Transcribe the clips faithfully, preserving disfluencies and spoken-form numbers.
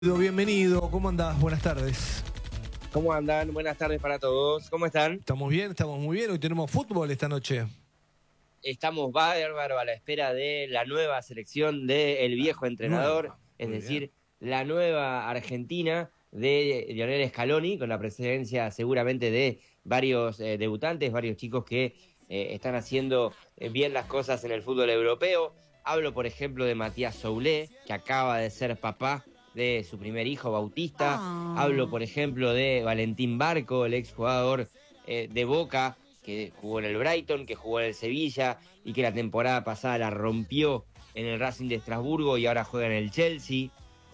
Bienvenido, ¿cómo andás? Buenas tardes. ¿Cómo andan? Buenas tardes para todos. ¿Cómo están? ¿Estamos bien? ¿Estamos muy bien? Hoy tenemos fútbol esta noche. Estamos bárbaro a la espera de la nueva selección del viejo entrenador, Nueva. es Muy decir, bien. la nueva Argentina de Lionel Scaloni, con la presencia seguramente de varios eh, debutantes, varios chicos que eh, están haciendo eh, bien las cosas en el fútbol europeo. Hablo, por ejemplo, de Matías Soulé, que acaba de ser papá de su primer hijo, Bautista. Oh. Hablo, por ejemplo, de Valentín Barco, el exjugador eh, de Boca, que jugó en el Brighton, que jugó en el Sevilla y que la temporada pasada la rompió en el Racing de Estrasburgo y ahora juega en el Chelsea.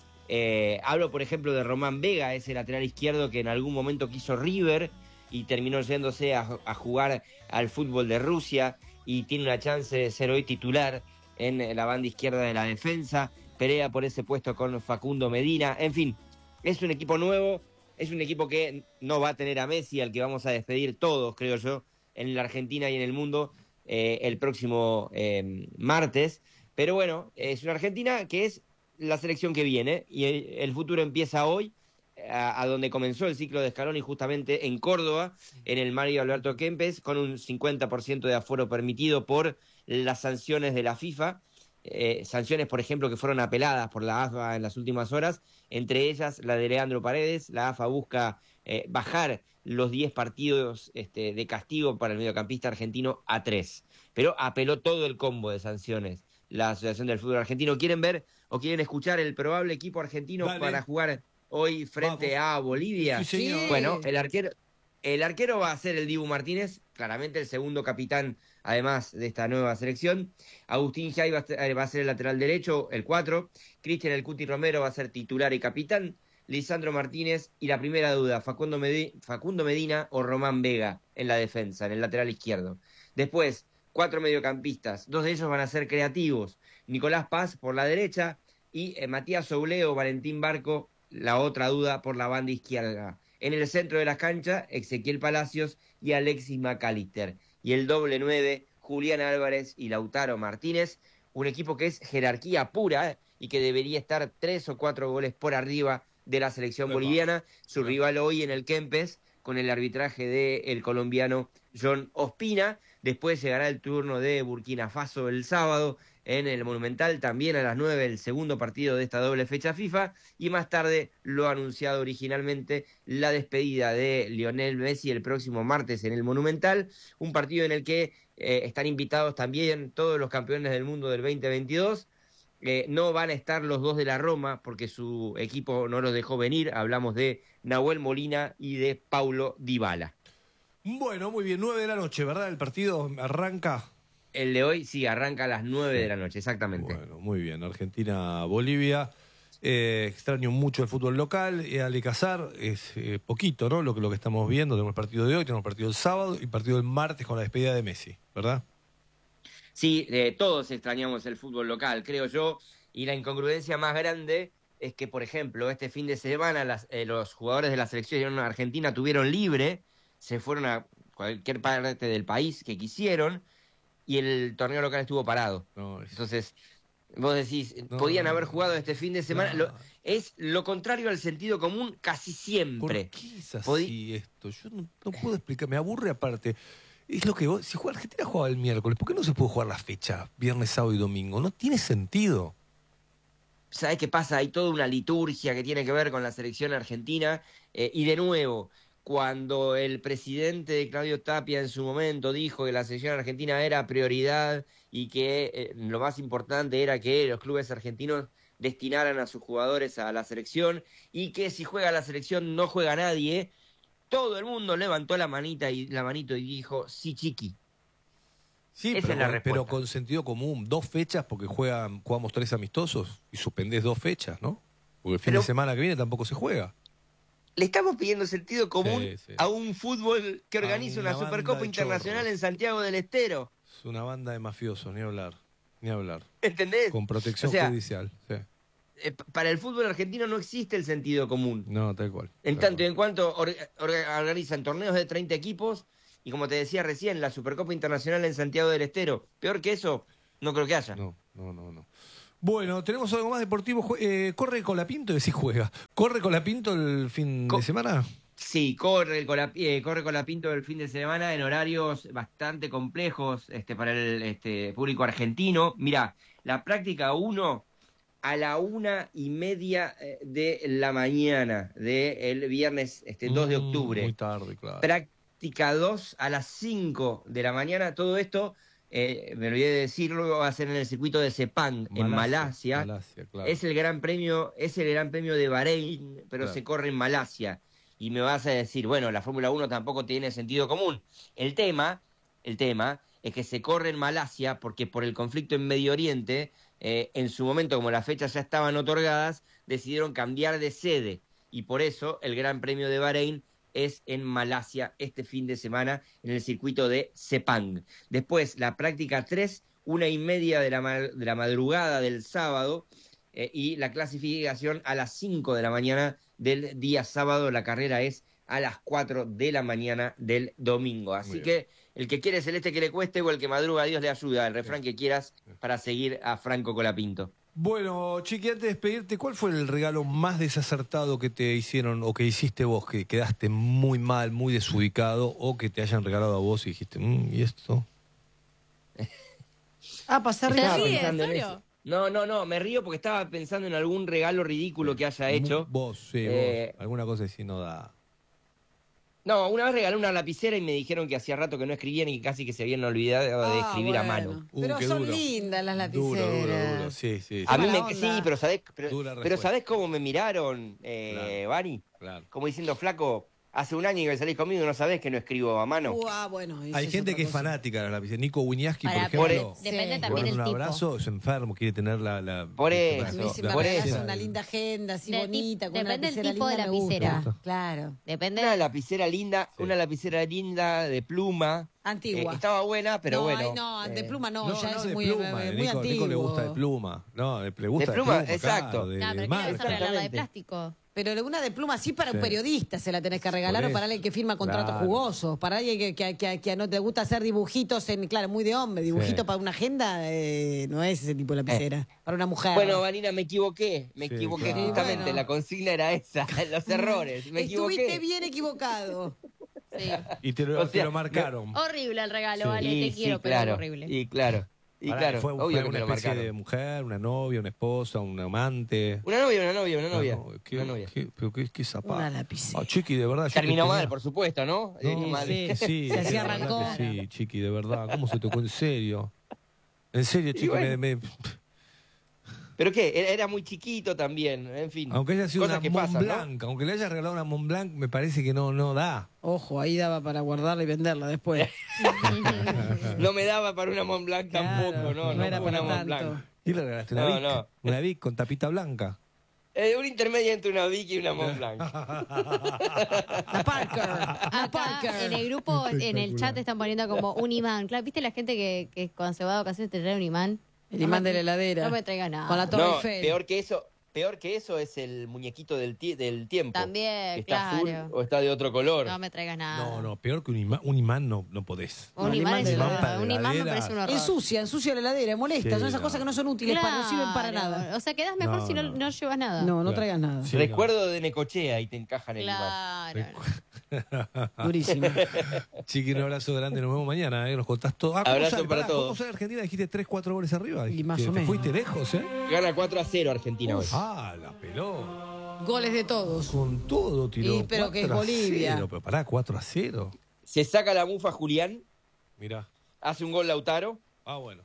Eh, hablo, por ejemplo, de Román Vega, ese lateral izquierdo que en algún momento quiso River y terminó yéndose a, a jugar al fútbol de Rusia y tiene una chance de ser hoy titular en la banda izquierda de la defensa. Pelea por ese puesto con Facundo Medina. En fin, es un equipo nuevo, es un equipo que no va a tener a Messi, al que vamos a despedir todos, creo yo, en la Argentina y en el mundo eh, el próximo eh, martes. Pero bueno, es una Argentina que es la selección que viene y el, el futuro empieza hoy, a, a donde comenzó el ciclo de Scaloni, justamente en Córdoba, en el Mario Alberto Kempes, con un cincuenta por ciento de aforo permitido por las sanciones de la FIFA. Eh, sanciones, por ejemplo, que fueron apeladas por la A F A en las últimas horas, entre ellas la de Leandro Paredes. La A F A busca eh, bajar los diez partidos este, de castigo para el mediocampista argentino a tres, pero apeló todo el combo de sanciones la Asociación del Fútbol Argentino. ¿Quieren ver o quieren escuchar el probable equipo argentino Dale. para jugar hoy frente Vamos. a Bolivia? Sí, señor. Bueno, el arquero El arquero va a ser el Dibu Martínez, claramente el segundo capitán, además de esta nueva selección. Agustín Jay va a ser el lateral derecho, el cuatro. Cristian El Cuti Romero va a ser titular y capitán. Lisandro Martínez y la primera duda, Facundo Medina, Facundo Medina o Román Vega en la defensa, en el lateral izquierdo. Después, cuatro mediocampistas, dos de ellos van a ser creativos. Nicolás Paz por la derecha y eh, Matías Soulé o Valentín Barco, la otra duda, por la banda izquierda. En el centro de la cancha, Ezequiel Palacios y Alexis McAllister. Y el doble nueve, Julián Álvarez y Lautaro Martínez. Un equipo que es jerarquía pura ¿eh? y que debería estar tres o cuatro goles por arriba de la selección Epa. boliviana. Su Epa. rival hoy en el Kempes, con el arbitraje del colombiano John Ospina. Después llegará el turno de Burkina Faso el sábado en el Monumental, también a las nueve, el segundo partido de esta doble fecha FIFA, y más tarde, lo anunciado originalmente, la despedida de Lionel Messi el próximo martes en el Monumental, un partido en el que eh, están invitados también todos los campeones del mundo del veinte veintidós. Eh, no van a estar los dos de la Roma porque su equipo no los dejó venir. Hablamos de Nahuel Molina y de Paulo Dybala. Bueno, muy bien, nueve de la noche, ¿verdad? El partido arranca. El de hoy sí arranca a las nueve de la noche, exactamente. Bueno, muy bien, Argentina-Bolivia. Eh, extraño mucho el fútbol local. Eh, Alecazar es eh, poquito, ¿no? Lo que, lo que estamos viendo. Tenemos el partido de hoy, tenemos el partido del sábado y el partido del martes con la despedida de Messi, ¿verdad? Sí, eh, todos extrañamos el fútbol local, creo yo, y la incongruencia más grande es que, por ejemplo, este fin de semana las, eh, los jugadores de la selección argentina tuvieron libre, se fueron a cualquier parte del país que quisieron, y el torneo local estuvo parado. No, es- Entonces, vos decís, No, podían no, haber no. jugado este fin de semana. No. Lo- es lo contrario al sentido común casi ¿Por siempre. qué es así Podí- esto? Yo no, no puedo explicar, me aburre aparte. Es lo que vos, si juega Argentina jugaba el miércoles, ¿por qué no se puede jugar la fecha? Viernes, sábado y domingo. No tiene sentido. ¿Sabés qué pasa? Hay toda una liturgia que tiene que ver con la selección argentina. Eh, y de nuevo, cuando el presidente Claudio Tapia en su momento dijo que la selección argentina era prioridad y que eh, lo más importante era que los clubes argentinos destinaran a sus jugadores a la selección y que si juega la selección no juega nadie, todo el mundo levantó la manita y la manito y dijo, sí, chiqui. Sí, Esa pero, es la con, respuesta. pero con sentido común. Dos fechas porque juegan, jugamos tres amistosos y suspendés dos fechas, ¿no? Porque el fin Pero- de semana que viene tampoco se juega. Le estamos pidiendo sentido común Sí, sí. a un fútbol que A organiza una, una banda Supercopa de Internacional chorros. en Santiago del Estero. Es una banda de mafiosos, ni hablar. Ni hablar. ¿Entendés? Con protección O sea, judicial. Sí. eh, para el fútbol argentino no existe el sentido común. No, tal cual. En tal tanto y cual. en cuanto or- or- organizan torneos de treinta equipos y, como te decía recién, la Supercopa Internacional en Santiago del Estero. Peor que eso, no creo que haya. No, no, no, no. Bueno, tenemos algo más deportivo. Eh, ¿Corre Colapinto? Decís juega. ¿Corre Colapinto el fin Co de semana? Sí, corre con la eh, corre con la Pinto el fin de semana en horarios bastante complejos este, para el este, público argentino. Mira, la práctica uno a la una y media de la mañana del viernes este, dos de octubre. Muy tarde, claro. Práctica dos a las cinco de la mañana. Todo esto, eh, me olvidé de decirlo, va a ser en el circuito de Sepang, en Malasia. Malasia, claro. Es el gran premio, es el gran premio de Bahrein, pero Claro. se corre en Malasia. Y me vas a decir, bueno, la Fórmula uno tampoco tiene sentido común. El tema, el tema es que se corre en Malasia porque por el conflicto en Medio Oriente, eh, en su momento, como las fechas ya estaban otorgadas, decidieron cambiar de sede. Y por eso el Gran Premio de Bahrein es en Malasia este fin de semana en el circuito de Sepang. Después, la práctica tres, una y media de la, ma- de la madrugada del sábado, eh, y la clasificación a las cinco de la mañana del día sábado. La carrera es a las cuatro de la mañana del domingo. Así que el que quiere celeste que le cueste o el que madruga a Dios le ayuda. El refrán que quieras para seguir a Franco Colapinto. Bueno, Chiqui, antes de despedirte, ¿cuál fue el regalo más desacertado que te hicieron o que hiciste vos, que quedaste muy mal, muy desubicado, o que te hayan regalado a vos y dijiste, mmm, ¿y esto? Ah, pasar ¿Te de Estaba ríes, pensando en Osorio? eso. No, no, no, me río porque estaba pensando en algún regalo ridículo que haya hecho. Vos, sí, Eh, vos. Alguna cosa así no da. No, una vez regalé una lapicera y me dijeron que hacía rato que no escribían y que casi que se habían olvidado de Ah, escribir a bueno. mano. Uh, Pero qué son duro. lindas las lapiceras. Duro, duro, duro. Sí, sí. A sí. mí mala me, onda. sí, pero ¿sabés, pero, Dura pero respuesta. ¿sabés cómo me miraron, eh, Claro. Bani? Claro. Como diciendo, flaco, hace un año que salís conmigo y no sabés que no escribo a mano. Uh, ah, bueno. eso Hay es gente otra que es cosa. fanática de las lapiceras. Nico Wiñaski, por Para- por ejemplo. e- Depende Sí. también Con un el tipo. abrazo, es enfermo, quiere tener la... la Por la- eso. A mí si la me Por regalas eso. una linda agenda así De- bonita, con una depende del lapicera tipo de linda, me gusta. lapicera. Claro. Depende. Una lapicera linda, Sí. una lapicera linda de pluma. Antigua. Eh, estaba buena, pero no, bueno. ay, no, de eh, pluma no, No, ya no, es de muy, pluma. eh, de muy Nico, antiguo. Nico le gusta de pluma. No, le, le gusta De pluma, claro, exacto. de, No, de pero ¿qué le marca. vas a regalar la de Exactamente. plástico? Pero una de pluma sí para Sí. un periodista se la tenés que regalar Por o para eso. alguien que firma contratos Claro. jugosos. Para alguien que, que, que, que no te gusta hacer dibujitos, en claro, muy de hombre. Dibujito Sí. para una agenda eh, no es ese tipo de lapicera. Para una mujer. Bueno, Vanina, me equivoqué. Me Sí, equivoqué claro. justamente. Bueno. La consigna era esa. Los errores. Me Estuviste equivoqué. bien equivocado. Sí. Y te lo, O te sea, lo marcaron. Horrible el regalo, Sí. vale, Y te sí, quiero, pero claro. horrible. Y claro. Y Pará, claro, fue, obvio fue que una me lo especie marcaron. de mujer, una novia, una esposa, un amante. Una novia, una novia, una novia. No, qué, Una novia. qué- pero qué, qué zapato. Una lapicera. Ah, Chiqui, de verdad. yo Terminó que mal, tenía- por supuesto, ¿no? Eh, No, mal. sí. sí, Se así de verdad arrancó. que Sí, Chiqui, de verdad. ¿Cómo se tocó? En serio. En serio, Chiqui, bueno. me- me- ¿Pero qué? Era- Era muy chiquito también, en fin. aunque haya sido Cosas una que Mont pasan, ¿no? Blanc, aunque le haya regalado una Mont Blanc, me parece que no, no da. Ojo, ahí daba para guardarla y venderla después. No me daba para una Mont Blanc Claro, tampoco, no, no no, era fue para una Mont tanto. Blanc. Y le regalaste una No, Vic, no. una Vic con tapita blanca. Eh, un intermedio entre una Vicky y una Mont Blanc. La Parker. La Acá Parker. en el grupo, en el Espectacular. chat están poniendo como un imán. Claro, ¿viste la gente que, que cuando se va de vacaciones te trae un imán? El imán de la heladera. No me traiga nada. Con la Torre No, Eiffel. peor que eso, peor que eso es el muñequito del, tie- del tiempo. También, que está azul claro. o está de otro color. No me traigas nada. No, no, peor que un imán, un imán no, no podés. Un No, imán, el es imán de un la- horror. Un imán me heladera. parece un horror. Ensucia, ensucia la heladera, molesta. Sí, Son esas no. cosas que no son útiles, para, no sirven para Claro. nada. O sea, quedás mejor No, si no, no. no llevas nada. No, no Claro. traigas nada. Sí. Recuerdo de Necochea y te encajan el imán. Claro. Durísimo. Chiqui, un abrazo grande, nos vemos mañana, ¿eh? Nos contás todo. Ah, ¿cómo Abrazo sale? para Pará, todos. ¿Cómo sale Argentina? Dijiste tres, cuatro goles arriba. Y más Te- o te menos. fuiste lejos, ¿eh? Gana cuatro a cero Argentina hoy. Ah, la peló. Goles de todos. Con todo tiró. Y, pero que es cuatro a Bolivia. cero, pero pará, cuatro a cero. Se saca la mufa Julián, Mirá. hace un gol Lautaro. Ah, bueno.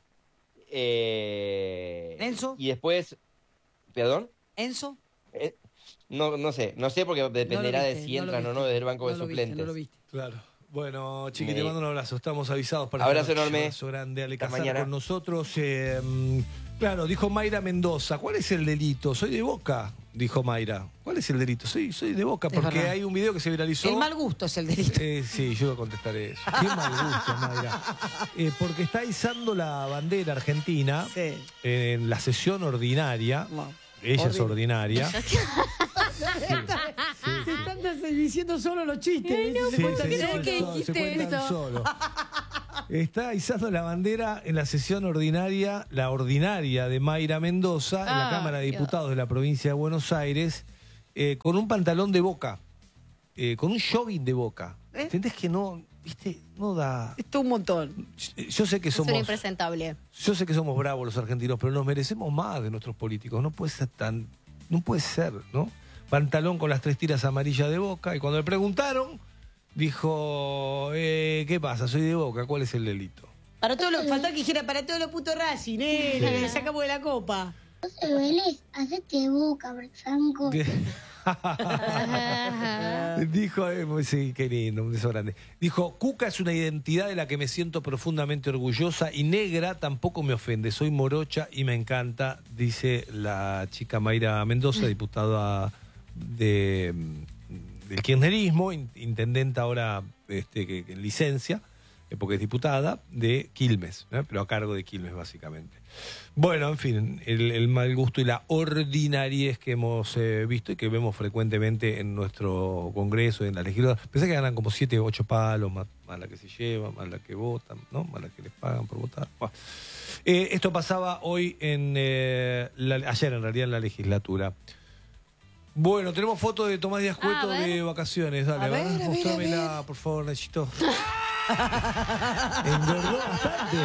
eh, ¿Enzo? Y después, ¿perdón? Enzo. Eh, no, no sé, no sé porque dependerá No lo de viste, si no lo entran o viste. no desde el banco No de lo viste, suplentes. no lo viste. Claro. Bueno, Chiqui, Me- te mando un abrazo. Estamos avisados para Abrazo esta noche. enorme. Abrazo grande, Ale Hasta Casar mañana. con nosotros. Eh, claro, dijo Mayra Mendoza. ¿Cuál es el delito? Soy de Boca, dijo Mayra. ¿Cuál es el delito? Soy, soy de Boca, Es porque verdad. hay un video que se viralizó. El mal gusto es el delito. Eh, sí, yo contestaré eso. Qué mal gusto, Mayra. Eh, porque está izando la bandera argentina Sí. en la sesión ordinaria. No. Ella es Horrible. ordinaria. Se están diciendo solo los chistes. Ay, no Se Sí, puedo cuentan sí, creer sí, solos. que se- se dijiste cuentan eso. solo. Está izando la bandera en la sesión ordinaria, la ordinaria de Mayra Mendoza, en la Ah, Cámara de Dios. Diputados de la provincia de Buenos Aires, eh, con un pantalón de Boca, eh, con un jogging de Boca. ¿Eh? ¿Entendés que no, viste, no da... Esto un montón. Yo sé que Es un somos... impresentable. Yo sé que somos bravos los argentinos, pero nos merecemos más de nuestros políticos. No puede ser tan... No puede ser, ¿no? Pantalón con las tres tiras amarillas de Boca. Y cuando le preguntaron, dijo, eh, ¿qué pasa? Soy de Boca, ¿cuál es el delito? Para todos los, faltó que dijera, para todos los putos Racing, eh, la que le sacamos de la copa. José Vélez, hacete Boca, Franco. Dijo, eh, sí, qué lindo, un beso grande. Dijo, Cuca es una identidad de la que me siento profundamente orgullosa y negra tampoco me ofende. Soy morocha y me encanta, dice la chica Mayra Mendoza, diputada de, del kirchnerismo, in- intendente ahora este, que, que en licencia, eh, porque es diputada, de Quilmes, ¿eh? Pero a cargo de Quilmes básicamente. Bueno, en fin, el, el mal gusto y la ordinariez que hemos eh, visto y que vemos frecuentemente en nuestro Congreso, en la legislatura. Pensé que ganan como siete o ocho palos, más, más la que se llevan, más la que votan, ¿no? Más la que les pagan por votar. Bueno. Eh, esto pasaba hoy en eh, la- ayer en realidad en la legislatura. Bueno, tenemos fotos de Tomás Díaz Cueto A ver. de vacaciones. Dale, A ver, a ver, a mostrámela, por favor, necesito. Engordó bastante.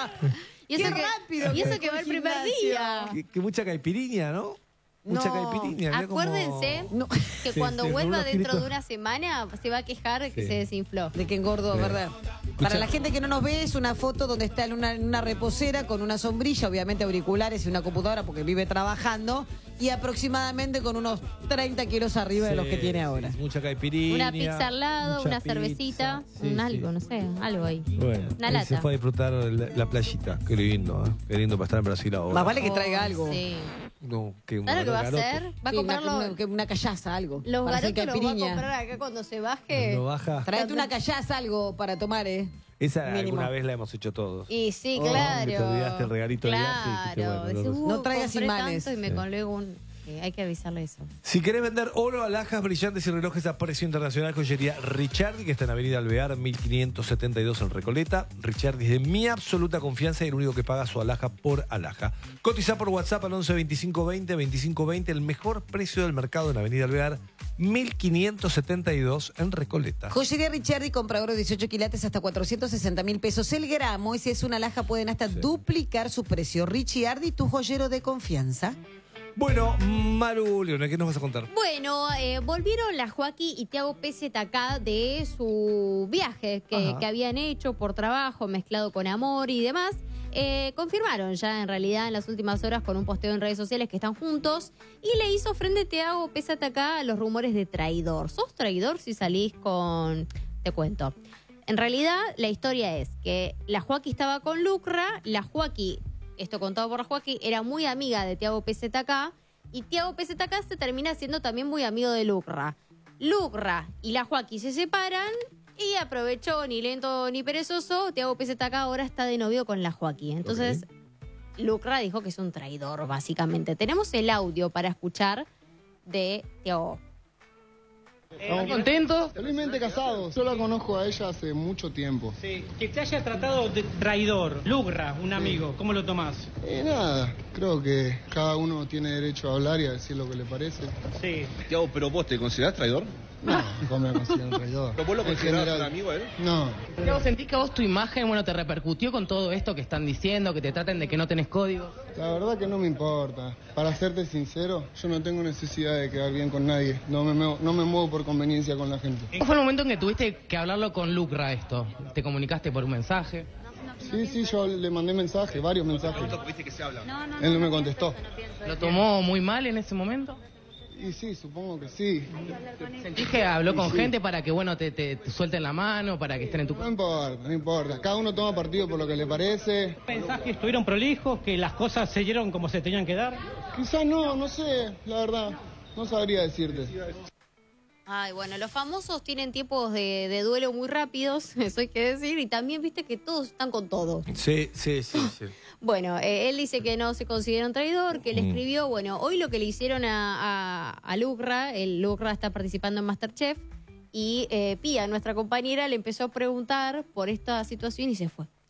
Y eso Qué que, rápido y que eso dejó que va el el primer gimnasio. día. Que, que mucha caipirinha, ¿no? Mucha No. caipirinha. mirá cómo- Acuérdense No, que Sí, cuando sí, vuelva unos dentro kilitos. de una semana se va a quejar de que Sí. se desinfló. de que engordo, Sí. ¿verdad? Para la gente que no nos ve, es una foto donde está en una, en una reposera con una sombrilla, obviamente auriculares y una computadora porque vive trabajando, y aproximadamente con unos treinta kilos arriba de los que Sí, tiene sí, ahora. mucha caipirinha. Una pizza al lado, mucha una pizza. cervecita, Sí, un sí. algo, no sé, algo ahí. Bueno, Una ahí lata. se fue a disfrutar la, la playita. Qué lindo, ¿eh? Qué lindo para estar en Brasil ahora. Más vale que Oh, traiga algo. Sí. No, que ¿Sabes lo que va a garoto. hacer? Va a Sí, una, comprarlo. una- que una callaza, algo. Los para hacer garotos los va a caipirinha. comprar acá cuando se baje. Cuando baja. Traete una callaza, algo para tomar, ¿eh? Esa Mínimo. alguna vez la hemos hecho todos. Y sí, Oh, claro. que te olvidaste el regalito de viaje y dijiste, Claro. bueno, Decís, no- "Uh, No traigas compré imanes". tanto y me Sí. colgué un... sí, hay que avisarle eso. Si querés vender oro, alhajas, brillantes y relojes a precio internacional, joyería Richardi, que está en Avenida Alvear, mil quinientos setenta y dos en Recoleta. Richardi es de mi absoluta confianza y el único que paga su alhaja por alhaja. Cotiza por WhatsApp al once veinticinco veinte veinticinco veinte, el mejor precio del mercado en Avenida Alvear, mil quinientos setenta y dos en Recoleta. Joyería Richardi compra oro dieciocho quilates hasta cuatrocientos sesenta mil pesos el gramo, y si es una alhaja pueden hasta duplicar su precio. Richardi, tu joyero de confianza. Bueno, Maru Leone, ¿qué nos vas a contar? Bueno, eh, volvieron la Joaquí y Tiago P Z K de su viaje que, Ajá. que habían hecho por trabajo, mezclado con amor y demás. Eh, confirmaron ya en realidad en las últimas horas con un posteo en redes sociales que están juntos, y le hizo frente Tiago P Z K a los rumores de traidor. ¿Sos traidor si salís con...? Te cuento. En realidad la historia es que la Joaquí estaba con Lucra, la Joaquí, esto contado por la Joaquí, era muy amiga de Tiago P Z K, y Tiago P Z K se termina siendo también muy amigo de Lucra. Lucra y la Joaquí se separan y aprovechó, ni lento ni perezoso, Tiago P Z K ahora está de novio con la Joaquí. Entonces, Lucra dijo que es un traidor, básicamente. Tenemos el audio para escuchar de Tiago. ¿Están contentos? Felizmente casados. Yo la conozco a ella hace mucho tiempo. Sí. Que te haya tratado de traidor, Lugra, un amigo, ¿cómo lo tomás? Y nada, creo que cada uno tiene derecho a hablar y a decir lo que le parece. Sí. Tiago, ¿pero vos te considerás traidor? No, ¿cómo me considero un traidor? ¿Pero vos lo En considerás general, un amigo, eh? No, ¿Vos sentís que a vos tu imagen, bueno, te repercutió con todo esto que están diciendo, que te traten de que no tenés código? la verdad que no me importa. Para serte sincero, yo no tengo necesidad de quedar bien con nadie. No me, muevo- no me muevo por conveniencia con la gente. ¿Cómo fue el momento en que tuviste que hablarlo con Lucra esto? ¿Te comunicaste por un mensaje? Sí, sí, yo le mandé mensajes, varios mensajes. ¿Viste que se habla? Él no me contestó. ¿Lo tomó muy mal en ese momento? Y sí, supongo que sí. ¿Sentís que habló con Sí. gente para que, bueno, te, te, te suelten la mano, para que estén en tu... No importa, no importa. Cada uno toma partido por lo que le parece. ¿Pensás que estuvieron prolijos, que las cosas se dieron como se tenían que dar? Quizás no, no sé, la verdad. No sabría decirte. Ay, bueno, los famosos tienen tiempos de, de duelo muy rápidos, eso hay que decir, y también viste que todos están con todo. Sí, sí, sí, sí. Bueno, eh, él dice que no se considera un traidor, que le Mm. escribió, bueno, hoy lo que le hicieron a, a, a Lucra, el Lucra está participando en MasterChef, y eh, Pía, nuestra compañera, le empezó a preguntar por esta situación y se fue.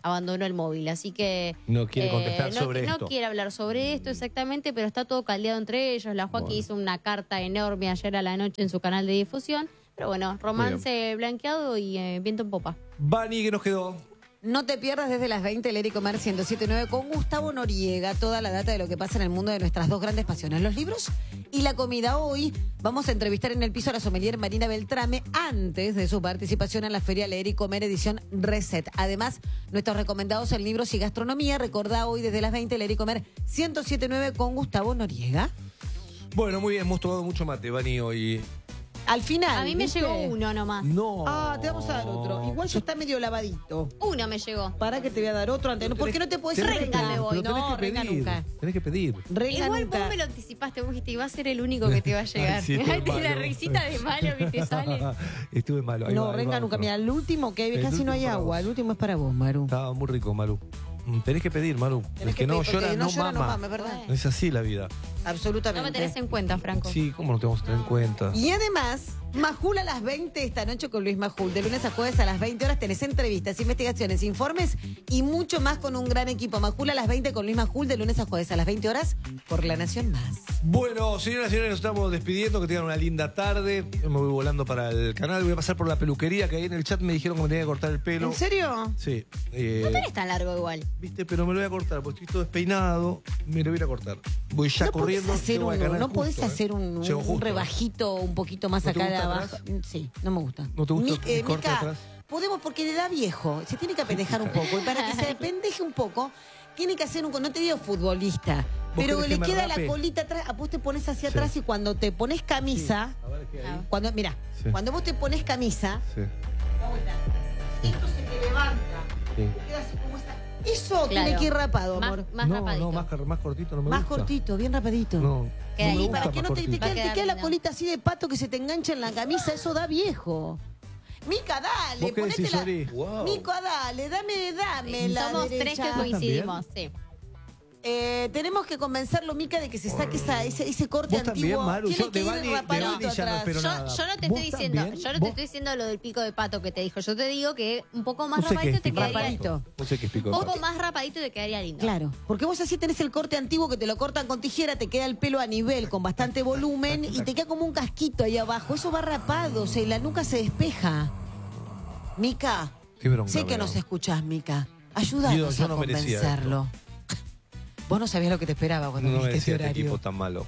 abandonó el móvil. Así que... No quiere contestar no, sobre no esto. No quiere hablar sobre esto exactamente, pero está todo caldeado entre ellos. La Joaquín Bueno. hizo una carta enorme ayer a la noche en su canal de difusión. Pero bueno, romance blanqueado y eh, viento en popa. Vani, ¿qué nos quedó? No te pierdas desde las veinte el Eric Comer ciento siete punto nueve con Gustavo Noriega, toda la data de lo que pasa en el mundo de nuestras dos grandes pasiones, los libros y la comida. Hoy vamos a entrevistar en el piso a la sommelier Marina Beltrame antes de su participación en la Feria Eric Comer edición Reset. Además, nuestros recomendados en libros y gastronomía. Recordá hoy desde las veinte el Eric Comer ciento siete punto nueve con Gustavo Noriega. Bueno, muy bien, hemos tomado mucho mate, Vani, hoy. Al final. A mí me ¿viste? llegó uno nomás. No. Ah, te vamos a dar otro. Igual ya está medio lavadito. Uno me llegó. Para que te voy a dar otro antes. ¿Por qué no te puedes Tenés renga que- me voy? pero tenés No, que renga pedir. nunca. Tenés que pedir. Renga Igual nunca. vos me lo anticipaste, vos dijiste, iba a ser el único que te va a llegar. Ay, sí, estuve Ay, la malo. risita de malo que te sale. Estuve malo. Ahí No, va, ahí renga va nunca. otro. Mira, el último que hay, El casi no último hay para agua. vos. El último es para vos, Maru. Estaba muy rico, Maru. Mm, Tenés que pedir, Maru. Tenés El que, no pedir, porque llora, no, llora, no mama. mama, ¿verdad? Es así la vida. Absolutamente. No me tenés en cuenta, Franco. Sí, ¿cómo no te vamos a tener en cuenta? Y además, Majul a las veinte esta noche con Luis Majul. De lunes a jueves a las veinte horas tenés entrevistas, investigaciones, informes y mucho más con un gran equipo. Majul a las veinte con Luis Majul. De lunes a jueves a las veinte horas por La Nación Más. Bueno, señoras y señores, nos estamos despidiendo. Que tengan una linda tarde. Yo me voy volando para el canal. Voy a pasar por la peluquería, que ahí en el chat me dijeron que me tenía que cortar el pelo. ¿En serio? Sí. eh, No tenés tan largo igual. Viste, pero me lo voy a cortar porque estoy todo despeinado. Me lo voy a ir a cortar. Voy ya ¿No corriendo. podés hacer, llego al un, canal no justo, podés ¿eh? hacer un, Llego un justo. rebajito un poquito más ¿No te acá de gusta abajo? atrás? Sí, no me gusta. ¿No te gusta Mi- el corte Mica, atrás? podemos porque le da viejo. Se tiene que apendejar un poco. Y para que se apendeje un poco, tiene que hacer un... No te digo futbolista, pero querés le que me queda la rape? colita atrás. ah, Vos te pones hacia Sí. atrás y cuando te pones camisa... A ver qué hay. Cuando, mira, Sí. cuando vos te pones camisa, Sí, esto se te levanta. sí. Te queda así como esa- Eso Claro. tiene que ir rapado, Más, amor. más no, rapadito. no, más, car- más cortito no me Más gusta. cortito, bien rapadito. No, Queda no ahí me Y gusta para que más no te, te cortito. Va a quede, te quedar quede la lindo. colita así de pato que se te engancha en la camisa, eso da viejo. Mica, dale, ¿Vos qué ponete decís, la... Ori? Wow. Mica, dale, dame, dame la Somos tres derecha. que coincidimos, sí. Eh, tenemos que convencerlo, Mica, de que se saque esa, ese, ese corte Vos también, antiguo. Maru, Tiene yo que de ir Bani- de rapadito Bani ya no atrás. espero Yo, nada. yo no te ¿Vos estoy diciendo, también? yo no te ¿Vos? estoy diciendo lo del pico de pato que te dijo. Yo te digo que un poco más No sé qué rapadito es te pico de quedaría pato. Rapadito. No sé qué es pico de Un pato. poco más rapadito te quedaría lindo. Claro, porque vos así tenés el corte antiguo que te lo cortan con tijera, te queda el pelo a nivel, con bastante volumen y te queda como un casquito ahí abajo. Eso va rapado, o sea, y la nuca se despeja. Mica, Qué bronca sé me que da. nos escuchás, Mica. Guido, Ayúdanos yo a no merecía convencerlo. Vos no sabías lo que te esperaba cuando No me viste decía este este horario. equipo tan malo.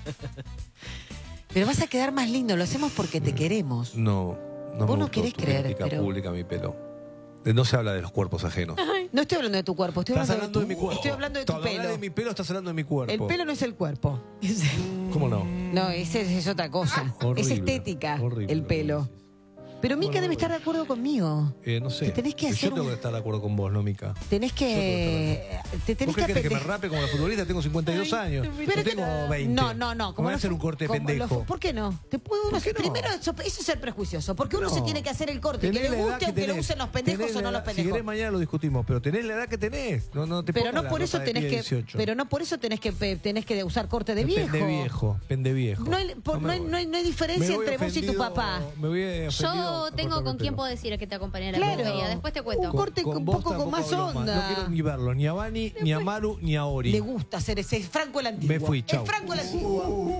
Pero vas a quedar más lindo, lo hacemos porque te queremos. No, no Vos me no gustó querés tu creer, crítica pero- pública a mi pelo. Eh, No se habla de los cuerpos ajenos. No estoy hablando de tu cuerpo, estoy Estás hablando, hablando de tu, mi cuerpo. Estoy hablando de tu Cuando hablas pelo. de mi pelo, estás hablando de mi cuerpo. El pelo no es el cuerpo. ¿Cómo no? No, ese es otra cosa. Horrible, es estética horrible el lo que pelo. decís. Pero Mica Bueno, debe estar de acuerdo conmigo. Eh, no sé. Te tenés que Yo hacer tengo un- que estar de acuerdo con vos, ¿no, Mica? Tenés que. Te tenés ¿Vos qué que querés que me apende- rape como la futbolista? Tengo cincuenta y dos años. Pero no te- tengo veinte. No, no, no. ¿Cómo voy a no hacer fu- un corte de como pendejo? lo- ¿Por qué no? Te puedo ¿Por qué no? Primero, eso, eso es ser prejuicioso. Porque uno No. se tiene que hacer el corte. Que Tenés le la edad guste que aunque lo tenés. usen los pendejos Tenés o la no los edad- Si pendejos. querés mañana lo discutimos, pero tenés la edad que tenés. No, no te Pero pongas no la por eso ropa de tenés pie que. dieciocho. Pero no por eso tenés que pe- tenés que usar corte de viejo. Pende viejo, pende viejo. No hay, por- me no hay, voy. no hay- no hay diferencia Me voy entre vos y tu ofendido- papá. Me voy ofendido Yo a tengo cortarme con el quién pelo. puedo decir que te acompañe a la Claro. peluquería. Después te cuento. Un corte un vos poco con tampoco más hablo onda. No quiero ni verlo, ni a Vani, ni a Maru, ni a Ori. Le gusta hacer ese. Es Franco el antiguo. Me fui, chau. Es Franco el antiguo.